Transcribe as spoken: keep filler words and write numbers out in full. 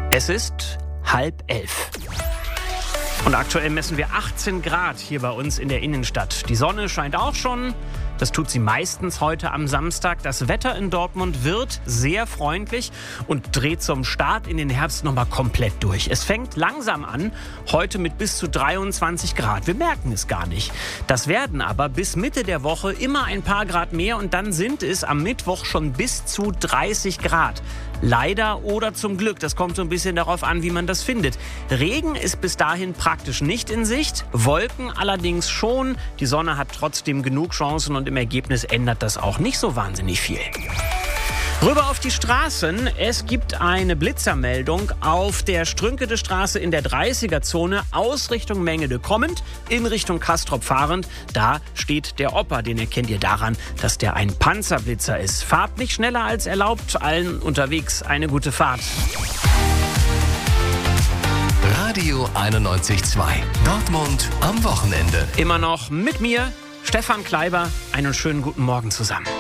Es ist halb elf. Und aktuell messen wir achtzehn Grad hier bei uns in der Innenstadt. Die Sonne scheint auch schon. Das tut sie meistens heute am Samstag. Das Wetter in Dortmund wird sehr freundlich und dreht zum Start in den Herbst nochmal komplett durch. Es fängt langsam an, heute mit bis zu dreiundzwanzig Grad. Wir merken es gar nicht. Das werden aber bis Mitte der Woche immer ein paar Grad mehr und dann sind es am Mittwoch schon bis zu dreißig Grad. Leider oder zum Glück, das kommt so ein bisschen darauf an, wie man das findet. Regen ist bis dahin praktisch nicht in Sicht, Wolken allerdings schon. Die Sonne hat trotzdem genug Chancen und im Ergebnis ändert das auch nicht so wahnsinnig viel. Rüber auf die Straßen. Es gibt eine Blitzermeldung auf der Strünkede Straße in der dreißiger-Zone aus Richtung Mengede kommend, in Richtung Castrop fahrend. Da steht der Opa, den erkennt ihr daran, dass der ein Panzerblitzer ist. Fahrt nicht schneller als erlaubt, allen unterwegs eine gute Fahrt. Radio einundneunzig Komma zwei. Dortmund am Wochenende. Immer noch mit mir, Stefan Kleiber. Einen schönen guten Morgen zusammen.